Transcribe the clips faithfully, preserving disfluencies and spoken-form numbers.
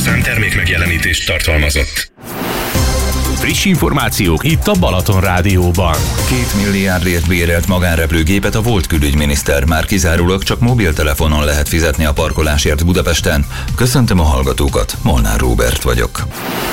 műsorszám termék megjelenítést tartalmazott. Friss információk itt a Balaton Rádióban. Két milliárdért bérelt magánrepülőgépet a volt külügyminiszter. Már kizárólag csak mobiltelefonon lehet fizetni a parkolásért Budapesten. Köszöntöm a hallgatókat, Molnár Róbert vagyok.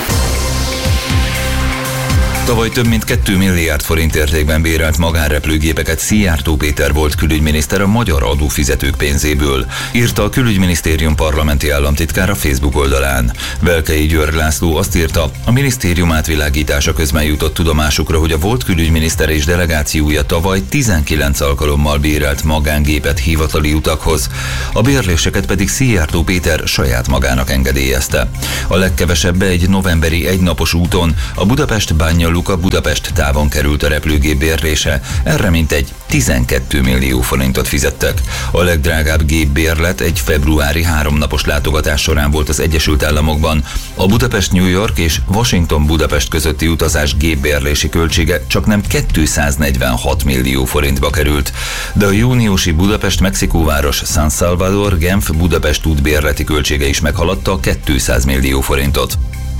Tavaly több mint két milliárd forint értékben bérelt magánrepülőgépeket Szijjártó Péter volt külügyminiszter a magyar adófizetők pénzéből, írta a Külügyminisztérium parlamenti államtitkára Facebook oldalán. Velkei György László azt írta, a minisztérium átvilágítása közben jutott tudomásukra, hogy a volt külügyminiszter és delegációja tavaly tizenkilenc alkalommal bérelt magángépet hivatali utakhoz. A bérléseket pedig Szijjártó Péter saját magának engedélyezte. A legkevesebbe egy novemberi egynapos úton a Budapest-Bánja Luka Budapest távon került a repülőgép bérlése, erre mintegy tizenkét millió forintot fizettek. A legdrágább gépbérlet egy februári háromnapos látogatás során volt az Egyesült Államokban. A Budapest-New York és Washington-Budapest közötti utazás gépbérlési költsége csaknem kétszáznegyvenhat millió forintba került, de a júniusi Budapest-Mexikóváros San Salvador-Genf-Budapest útbérleti költsége is meghaladta a kétszáz millió forintot.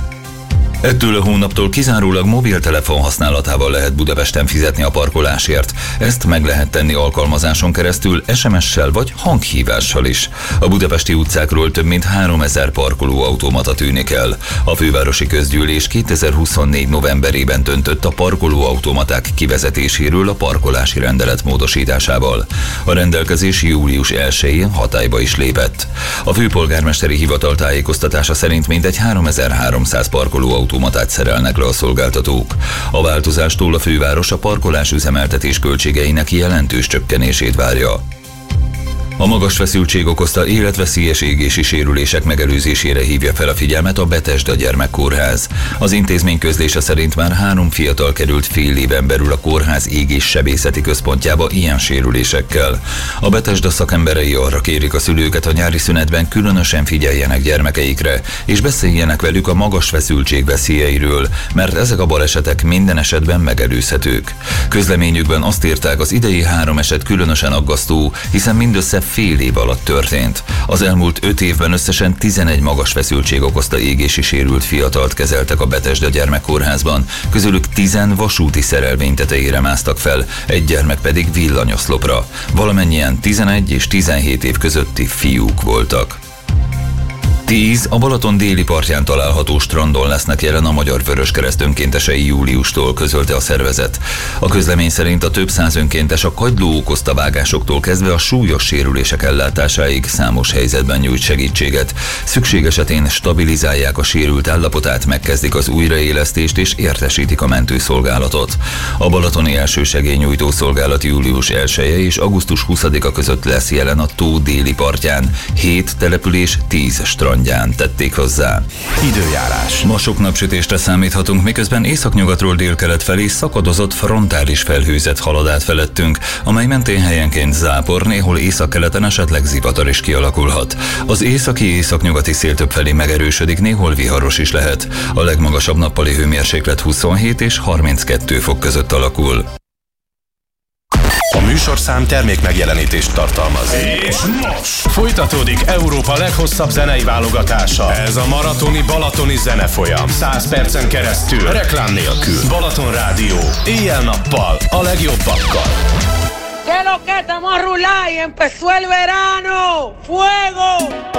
Ettől a hónaptól kizárólag mobiltelefon használatával lehet Budapesten fizetni a parkolásért. Ezt meg lehet tenni alkalmazáson keresztül, es em es-sel vagy hanghívással is. A budapesti utcákról több mint háromezer parkolóautomata tűnik el. A fővárosi közgyűlés kétezer-huszonnégy novemberében döntött a parkolóautomaták kivezetéséről a parkolási rendelet módosításával. A rendelkezés július elsején hatályba is lépett. A főpolgármesteri hivatal tájékoztatása szerint mintegy háromezer-háromszáz parkolóautomata automatát szerelnek le a szolgáltatók. A változástól a főváros a parkolás üzemeltetés költségeinek jelentős csökkenését várja. A magas feszültség okozta életveszélyes égési sérülések megelőzésére hívja fel a figyelmet a Betesda Gyermekkórház. Az intézmény közlése szerint már három fiatal került fél éven belül a kórház égéssebészeti központjába ilyen sérülésekkel. A Betesda szakemberei arra kérik a szülőket, a nyári szünetben különösen figyeljenek gyermekeikre, és beszéljenek velük a magas feszültség veszélyeiről, mert ezek a balesetek minden esetben megelőzhetők. Közleményükben azt írták, az idei három eset különösen aggasztó, hiszen mindössze fél év alatt történt. Az elmúlt öt évben összesen tizenegy magas feszültség okozta égési sérült fiatalt kezeltek a Betesda Gyermekkórházban, közülük tizen vasúti szerelvény tetejére másztak fel, egy gyermek pedig villanyoszlopra. Valamennyien tizenegy és tizenhét év közötti fiúk voltak. tíz a Balaton déli partján található strandon lesznek jelen a Magyar Vöröskereszt önkéntesei júliustól, közölte a szervezet. A közlemény szerint a több száz önkéntes a kagyló okozta vágásoktól kezdve a súlyos sérülések ellátásáig számos helyzetben nyújt segítséget. Szükség esetén stabilizálják a sérült állapotát, megkezdik az újraélesztést és értesítik a mentőszolgálatot. A balatoni elsősegélynyújtó szolgálat július elseje és augusztus huszadika között lesz jelen a tó déli partján, hét település, tíz strand tették hozzá. Időjárás. Ma sok napsütésre számíthatunk, miközben északnyugatról délkelet felé szakadozott frontális felhőzet halad át felettünk, amely mentén helyenként zápor, néhol északkeleten esetleg zivatar is kialakulhat. Az északi északnyugati szél többfelé megerősödik, néhol viharos is lehet. A legmagasabb nappali hőmérséklet huszonhét és harminckettő fok között alakul. A műsorszám termék megjelenítést tartalmaz. És most folytatódik Európa leghosszabb zenei válogatása. Ez a maratoni balatoni zenefolyam. száz percen keresztül, reklám nélkül. Balaton Rádió. Éjjel-nappal, a legjobbakkal. ¿Qué lo que estamos a rular y empezó el verano? ¡Fuego!